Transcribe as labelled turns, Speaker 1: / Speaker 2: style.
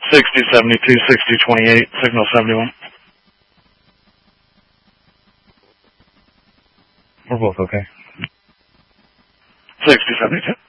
Speaker 1: 6072, 6028, signal 71.
Speaker 2: We're both okay.
Speaker 1: 6072.